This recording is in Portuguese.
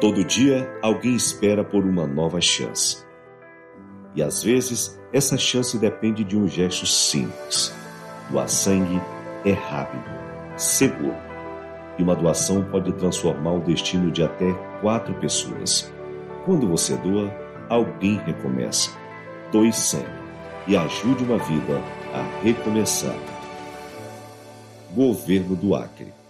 Todo dia, alguém espera por uma nova chance. E às vezes, essa chance depende de um gesto simples. Doar sangue é rápido, seguro. E uma doação pode transformar o destino de até 4 pessoas. Quando você doa, alguém recomeça. Doe sangue e ajude uma vida a recomeçar. Governo do Acre.